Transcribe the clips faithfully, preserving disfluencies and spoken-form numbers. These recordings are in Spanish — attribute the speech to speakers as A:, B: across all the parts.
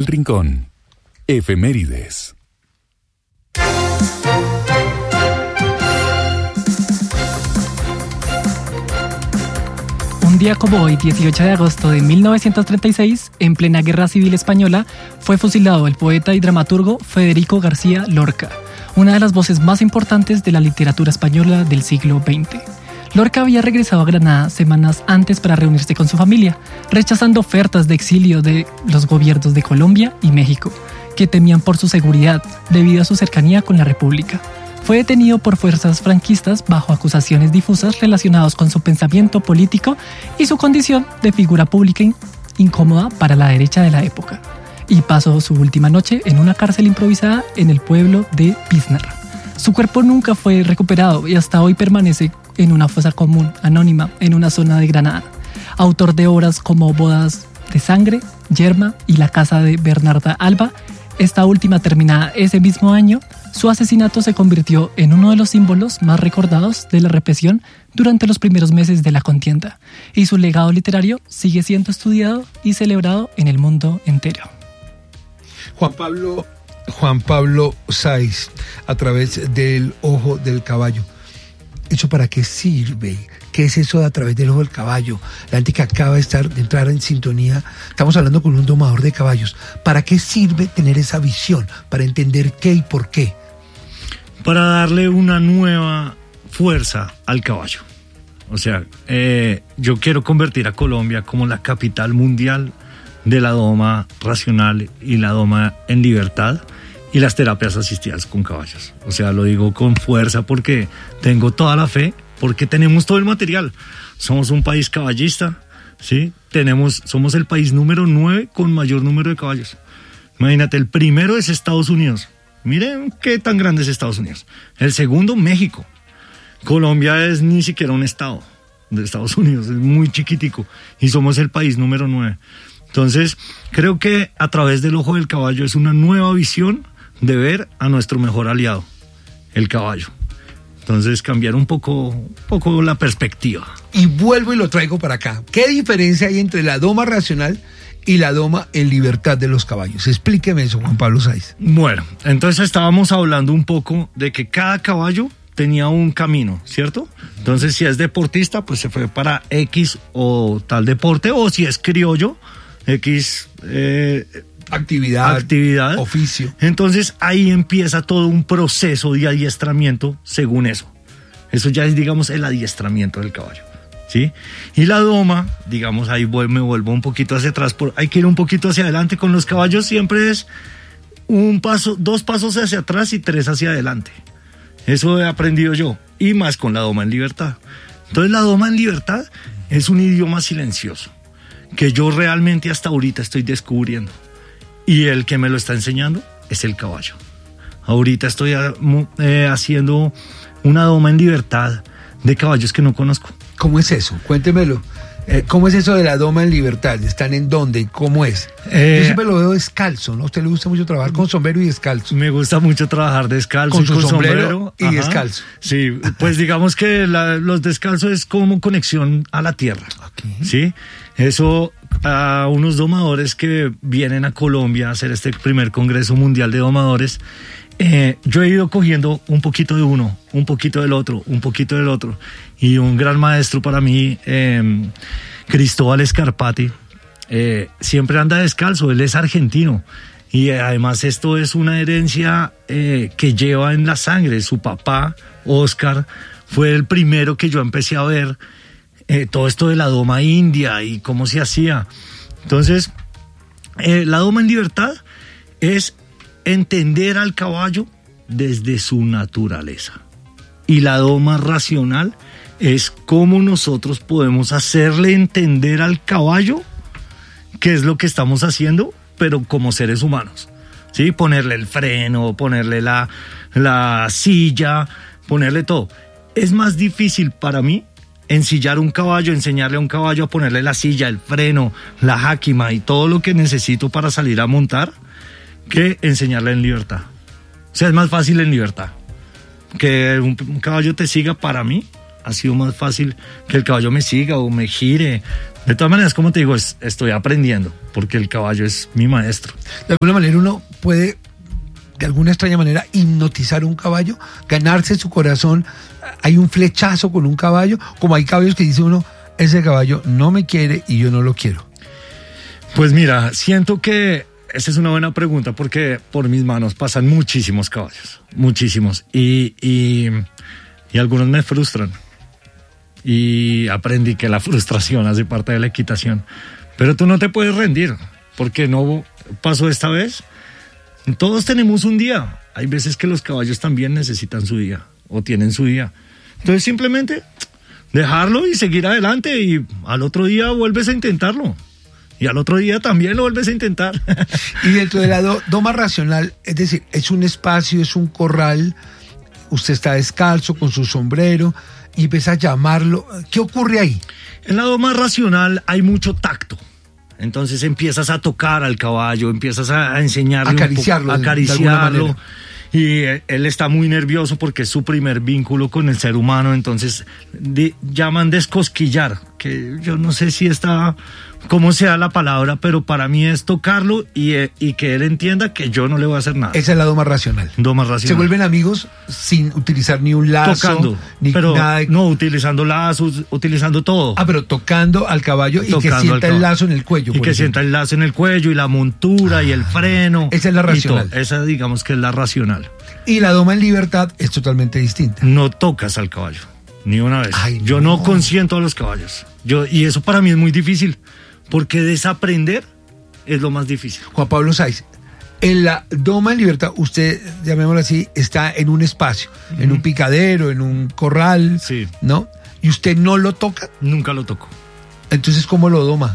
A: Rincón. Efemérides.
B: Un día como hoy, dieciocho de agosto de mil novecientos treinta y seis, en plena Guerra Civil Española, fue fusilado el poeta y dramaturgo Federico García Lorca, una de las voces más importantes de la literatura española del siglo veinte. Lorca había regresado a Granada semanas antes para reunirse con su familia, rechazando ofertas de exilio de los gobiernos de Colombia y México, que temían por su seguridad debido a su cercanía con la República. Fue detenido por fuerzas franquistas bajo acusaciones difusas relacionadas con su pensamiento político y su condición de figura pública incómoda para la derecha de la época, y pasó su última noche en una cárcel improvisada en el pueblo de Piznarra. Su cuerpo nunca fue recuperado y hasta hoy permanece en una fosa común anónima en una zona de Granada. Autor de obras como Bodas de Sangre, Yerma y La Casa de Bernarda Alba, esta última terminada ese mismo año, su asesinato se convirtió en uno de los símbolos más recordados de la represión durante los primeros meses de la contienda, y su legado literario sigue siendo estudiado y celebrado en el mundo entero.
C: Juan Pablo, Juan Pablo Sáiz, a través del ojo del caballo. ¿Eso para qué sirve? ¿Qué es eso de a través del ojo del caballo? La gente que acaba de, estar, de entrar en sintonía, estamos hablando con un domador de caballos. ¿Para qué sirve tener esa visión? Para entender qué y por qué.
D: Para darle una nueva fuerza al caballo. O sea, eh, yo quiero convertir a Colombia como la capital mundial de la doma racional y la doma en libertad y las terapias asistidas con caballos. O sea, lo digo con fuerza porque tengo toda la fe, porque tenemos todo el material. Somos un país caballista, ¿sí? Tenemos, somos el país número nueve con mayor número de caballos. Imagínate, el primero es Estados Unidos. Miren qué tan grande es Estados Unidos. El segundo, México. Colombia es ni siquiera un estado de Estados Unidos, es muy chiquitico y somos el país número nueve. Entonces, creo que a través del ojo del caballo es una nueva visión de ver a nuestro mejor aliado, el caballo. Entonces, cambiar un poco, un poco la perspectiva.
C: Y vuelvo y lo traigo para acá. ¿Qué diferencia hay entre la doma racional y la doma en libertad de los caballos? Explíqueme eso, Juan Pablo Sáiz.
D: Bueno, entonces estábamos hablando un poco de que cada caballo tenía un camino, ¿cierto? Entonces, si es deportista, pues se fue para X o tal deporte, o si es criollo, X eh,
C: actividad,
D: actividad,
C: oficio.
D: Entonces, ahí empieza todo un proceso de adiestramiento según eso. Eso ya es, digamos, el adiestramiento del caballo, ¿sí? Y la doma, digamos, ahí me vuelvo un poquito hacia atrás, por, hay que ir un poquito hacia adelante. Con los caballos siempre es un paso, dos pasos hacia atrás y tres hacia adelante. Eso he aprendido yo, y más con la doma en libertad. Entonces, la doma en libertad es un idioma silencioso que yo realmente hasta ahorita estoy descubriendo, y el que me lo está enseñando es el caballo. Ahorita estoy eh, haciendo una doma en libertad de caballos que no conozco.
C: ¿Cómo es eso? Cuéntemelo. Eh, ¿Cómo es eso de la doma en libertad? ¿Están en dónde? ¿Cómo es? Eh, Yo siempre lo veo descalzo, ¿no? ¿A usted le gusta mucho trabajar con sombrero y descalzo?
D: Me gusta mucho trabajar descalzo.
C: Con
D: y
C: su
D: con
C: sombrero,
D: sombrero
C: y
D: ajá.
C: descalzo.
D: Sí, pues digamos que la, los descalzos es como conexión a la tierra.
C: Okay.
D: ¿Sí? Eso a unos domadores que vienen a Colombia a hacer este primer Congreso Mundial de Domadores, eh, yo he ido cogiendo un poquito de uno, un poquito del otro, un poquito del otro. Y un gran maestro para mí, eh, Cristóbal Scarpati, eh, siempre anda descalzo, él es argentino. Y además esto es una herencia eh, que lleva en la sangre. Su papá, Oscar, fue el primero que yo empecé a ver eh, todo esto de la doma india y cómo se hacía. Entonces, eh, la doma en libertad es entender al caballo desde su naturaleza. Y la doma racional es cómo nosotros podemos hacerle entender al caballo qué es lo que estamos haciendo, pero como seres humanos, ¿sí? Ponerle el freno, ponerle la, la silla, ponerle todo. Es más difícil para mí ensillar un caballo, enseñarle a un caballo a ponerle la silla, el freno, la jáquima y todo lo que necesito para salir a montar, que enseñarle en libertad. O sea, es más fácil en libertad. Que un, un caballo te siga, para mí ha sido más fácil que el caballo me siga o me gire. De todas maneras, como te digo, es, estoy aprendiendo, porque el caballo es mi maestro.
C: De alguna manera uno puede, de alguna extraña manera, hipnotizar un caballo, ganarse su corazón. Hay un flechazo con un caballo, como hay caballos que dice uno, ese caballo no me quiere y yo no lo quiero.
D: Pues mira, siento que esa es una buena pregunta, porque por mis manos pasan muchísimos caballos, muchísimos, y, y, y algunos me frustran. Y aprendí que la frustración hace parte de la equitación. Pero tú no te puedes rendir, porque no pasó esta vez. Todos tenemos un día. Hay veces que los caballos también necesitan su día, o tienen su día. Entonces simplemente dejarlo y seguir adelante, y al otro día vuelves a intentarlo. Y al otro día también lo vuelves a intentar.
C: Y dentro de la do, doma racional, es decir, es un espacio, es un corral, usted está descalzo con su sombrero y empieza a llamarlo. ¿Qué ocurre ahí?
D: En la doma racional hay mucho tacto. Entonces empiezas a tocar al caballo, empiezas a enseñarle,
C: acariciarlo,
D: un poco, acariciarlo. Y él está muy nervioso porque es su primer vínculo con el ser humano. Entonces de, llaman descosquillar, que yo no sé si está, cómo sea la palabra, pero para mí es tocarlo y, y que él entienda que yo no le voy a hacer nada.
C: Esa es la doma racional.
D: Doma racional.
C: Se vuelven amigos sin utilizar ni un lazo,
D: tocando,
C: ni
D: pero
C: nada de...
D: no utilizando lazos, utilizando todo.
C: Ah, pero tocando al caballo y
D: Tocando
C: que sienta el lazo en el cuello.
D: Y que
C: ejemplo.
D: sienta el lazo en el cuello y la montura ah, y el freno.
C: Esa es la racional.
D: Esa digamos que es la racional.
C: Y la doma en libertad es totalmente distinta.
D: No tocas al caballo, ni una vez.
C: Ay,
D: yo
C: no.
D: no consiento a los caballos. Yo, y eso para mí es muy difícil, porque desaprender es lo más difícil.
C: Juan Pablo Sáiz, en la doma en libertad, usted, llamémoslo así, está en un espacio, uh-huh. en un picadero, en un corral,
D: sí.
C: ¿no? Y usted no lo toca.
D: Nunca lo toco.
C: Entonces, ¿cómo lo doma?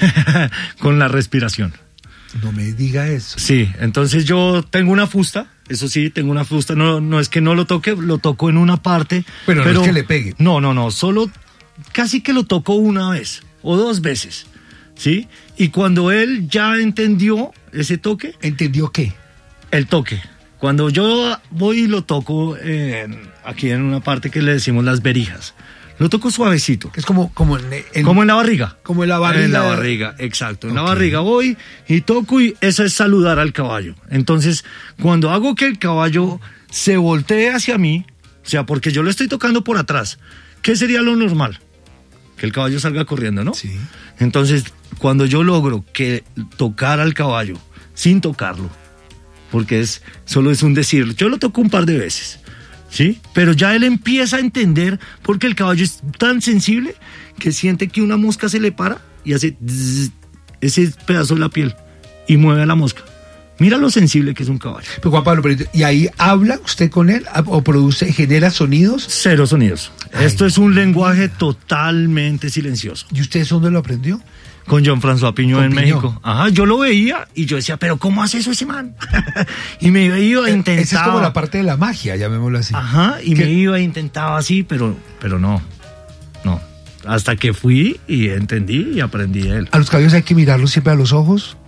D: Con la respiración.
C: No me diga eso.
D: Sí, entonces yo tengo una fusta, eso sí, tengo una fusta, no, no es que no lo toque, lo toco en una parte.
C: Pero, pero no es que le pegue.
D: No, no, no, solo casi que lo toco una vez o dos veces, ¿sí? Y cuando él ya entendió ese toque.
C: ¿Entendió qué?
D: El toque. Cuando yo voy y lo toco en, aquí en una parte que le decimos las berijas. Lo toco suavecito.
C: Es como, como, en, en,
D: como en la barriga.
C: Como en la barriga.
D: En la barriga, exacto. En okay. la barriga voy y toco, y eso es saludar al caballo. Entonces, cuando hago que el caballo se voltee hacia mí, o sea, porque yo lo estoy tocando por atrás, ¿qué sería lo normal? Que el caballo salga corriendo, ¿no?
C: Sí.
D: Entonces, cuando yo logro que tocar al caballo sin tocarlo, porque es solo es un decir, yo lo toco un par de veces, ¿sí? Pero ya él empieza a entender, porque el caballo es tan sensible que siente que una mosca se le para y hace zzz, ese pedazo de la piel y mueve a la mosca. Mira lo sensible que es un caballo.
C: Pero Juan Pablo, pero, ¿y ahí habla usted con él o produce, genera sonidos?
D: Cero sonidos. Ay, Esto es un lenguaje totalmente silencioso.
C: ¿Y usted dónde lo aprendió?
D: Con Jean-François Piñón en
C: Piñón.
D: México. Ajá, yo lo veía y yo decía, pero ¿cómo hace eso ese man? Y me iba a intentar.
C: Esa es como la parte de la magia, llamémoslo así.
D: Ajá, y
C: ¿Qué?
D: me iba a intentaba así, pero, pero no, no. Hasta que fui y entendí y aprendí de él.
C: ¿A los caballos hay que mirarlos siempre a los ojos?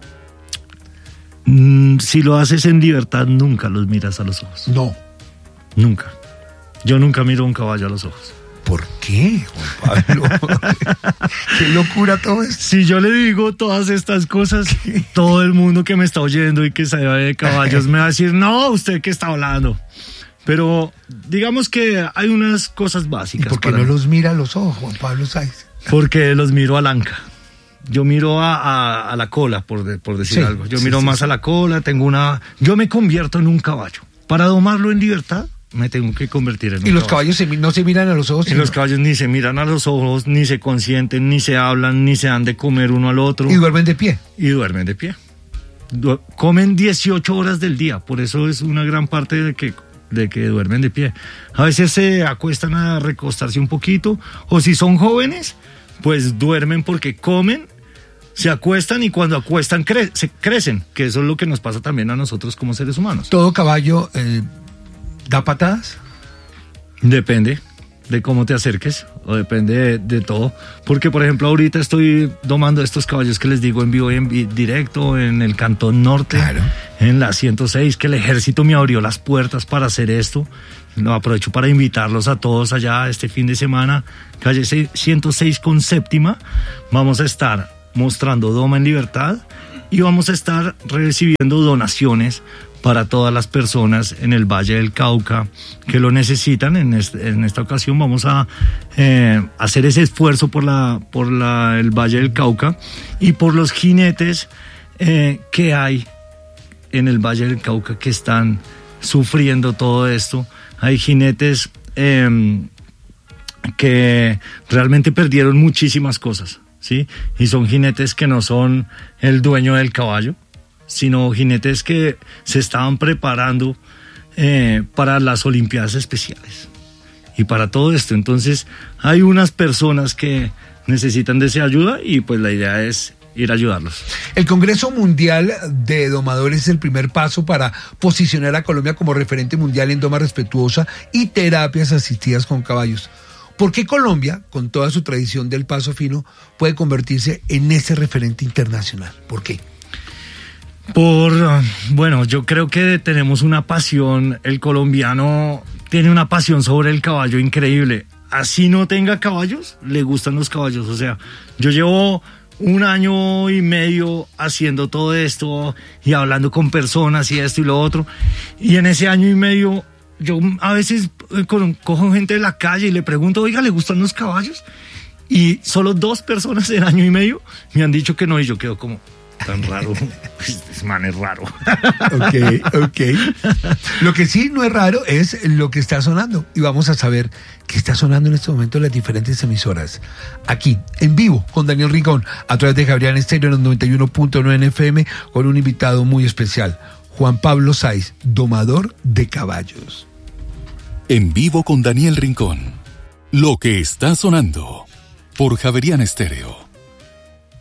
D: Mm, si lo haces en libertad, nunca los miras a los ojos.
C: No.
D: Nunca. Yo nunca miro a un caballo a los ojos.
C: ¿Por qué, Juan Pablo? Qué locura todo esto.
D: Si yo le digo todas estas cosas, todo el mundo que me está oyendo y que sabe de caballos me va a decir, no, ¿usted qué está hablando? Pero digamos que hay unas cosas básicas.
C: ¿Y por qué
D: para
C: no
D: mí.
C: los mira a los ojos, Juan Pablo Sáiz?
D: Porque los miro al anca. Yo miro a, a, a la cola, por, de, por decir
C: sí,
D: algo. Yo
C: sí,
D: miro
C: sí,
D: más
C: sí.
D: a la cola, tengo una... Yo me convierto en un caballo. Para domarlo en libertad, me tengo que convertir en un
C: Y los
D: caballo.
C: caballos se, no se miran a los ojos.
D: Y
C: sino...
D: los caballos ni se miran a los ojos, ni se consienten, ni se hablan, ni se dan de comer uno al otro.
C: Y duermen de pie.
D: Y duermen de pie. Du- comen dieciocho horas del día, por eso es una gran parte de que, de que duermen de pie. A veces se acuestan a recostarse un poquito, o si son jóvenes, pues duermen porque comen, se acuestan y cuando acuestan cre- se crecen, que eso es lo que nos pasa también a nosotros como seres humanos.
C: ¿Todo caballo eh, da patadas?
D: Depende de cómo te acerques, o depende de, de todo, porque por ejemplo ahorita estoy domando estos caballos que les digo en vivo y en vi- directo en el Cantón Norte,
C: Claro.
D: en la ciento seis, que el ejército me abrió las puertas para hacer esto. Lo aprovecho para invitarlos a todos allá este fin de semana, calle ciento seis con séptima. Vamos a estar mostrando Doma en Libertad y vamos a estar recibiendo donaciones para todas las personas en el Valle del Cauca que lo necesitan. En, este, en esta ocasión vamos a eh, hacer ese esfuerzo por, la, por la, el Valle del Cauca y por los jinetes eh, que hay en el Valle del Cauca que están sufriendo todo esto. Hay jinetes eh, que realmente perdieron muchísimas cosas, ¿sí? Y son jinetes que no son el dueño del caballo, sino jinetes que se estaban preparando eh, para las Olimpiadas Especiales y para todo esto. Entonces hay unas personas que necesitan de esa ayuda y pues la idea es ir a ayudarlos.
C: El Congreso Mundial de Domadores es el primer paso para posicionar a Colombia como referente mundial en doma respetuosa y terapias asistidas con caballos. ¿Por qué Colombia, con toda su tradición del paso fino, puede convertirse en ese referente internacional? ¿Por qué?
D: Por, bueno, yo creo que tenemos una pasión, el colombiano tiene una pasión sobre el caballo increíble. Así no tenga caballos, le gustan los caballos. O sea, yo llevo un año y medio haciendo todo esto y hablando con personas y esto y lo otro. Y en ese año y medio, yo a veces cojo gente de la calle y le pregunto, oiga, ¿le gustan los caballos? Y solo dos personas en año y medio me han dicho que no, y yo quedo como, tan raro, este man es raro.
C: Ok, ok. Lo que sí no es raro es lo que está sonando. Y vamos a saber qué está sonando en este momento en las diferentes emisoras. Aquí, en vivo, con Daniel Rincón, a través de Javeriana Estéreo en los noventa y uno punto nueve en F M, con un invitado muy especial, Juan Pablo Sáiz, domador de caballos.
A: En vivo con Daniel Rincón. Lo que está sonando por Javeriana Estéreo.